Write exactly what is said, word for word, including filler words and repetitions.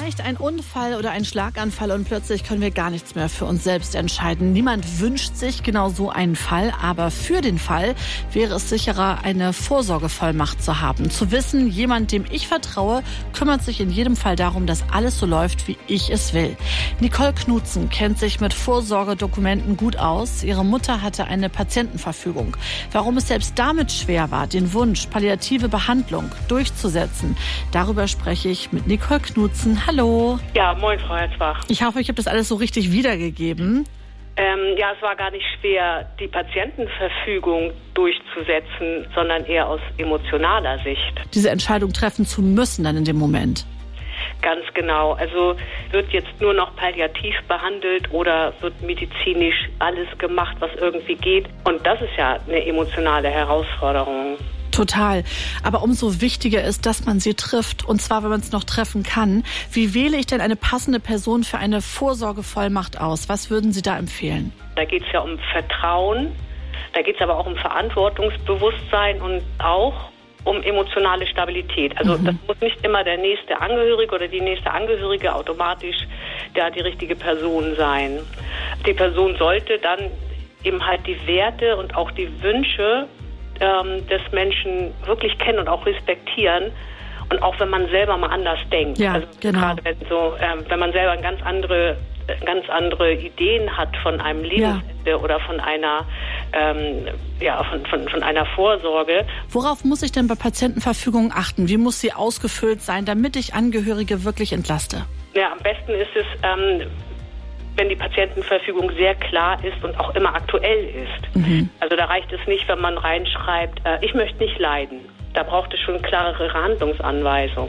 Vielleicht ein Unfall oder ein Schlaganfall und plötzlich können wir gar nichts mehr für uns selbst entscheiden. Niemand wünscht sich genau so einen Fall, aber für den Fall wäre es sicherer, eine Vorsorgevollmacht zu haben. Zu wissen, jemand, dem ich vertraue, kümmert sich in jedem Fall darum, dass alles so läuft, wie ich es will. Nicole Knutzen kennt sich mit Vorsorgedokumenten gut aus. Ihre Mutter hatte eine Patientenverfügung. Warum es selbst damit schwer war, den Wunsch, palliative Behandlung durchzusetzen, darüber spreche ich mit Nicole Knutzen. Hallo. Ja, moin, Frau Herzbach. Ich hoffe, ich habe das alles so richtig wiedergegeben. Ähm, ja, es war gar nicht schwer, die Patientenverfügung durchzusetzen, sondern eher aus emotionaler Sicht. Diese Entscheidung treffen zu müssen dann in dem Moment. Ganz genau. Also wird jetzt nur noch palliativ behandelt oder wird medizinisch alles gemacht, was irgendwie geht? Und das ist ja eine emotionale Herausforderung. Total. Aber umso wichtiger ist, dass man sie trifft. Und zwar, wenn man es noch treffen kann. Wie wähle ich denn eine passende Person für eine Vorsorgevollmacht aus? Was würden Sie da empfehlen? Da geht es ja um Vertrauen. Da geht es aber auch um Verantwortungsbewusstsein und auch um emotionale Stabilität. Also mhm. das muss nicht immer der nächste Angehörige oder die nächste Angehörige automatisch da die richtige Person sein. Die Person sollte dann eben halt die Werte und auch die Wünsche ähm, des Menschen wirklich kennen und auch respektieren. Und auch wenn man selber mal anders denkt. Ja, also genau. Gerade wenn, so, ähm, wenn man selber ganz andere ganz andere Ideen hat von einem Lebensende ja. oder von einer ähm, ja von, von, von einer Vorsorge. Worauf muss ich denn bei Patientenverfügungen achten? Wie muss sie ausgefüllt sein, damit ich Angehörige wirklich entlaste? Ja, am besten ist es, ähm, wenn die Patientenverfügung sehr klar ist und auch immer aktuell ist. Mhm. Also da reicht es nicht, wenn man reinschreibt, äh, ich möchte nicht leiden. Da braucht es schon klarere Handlungsanweisungen.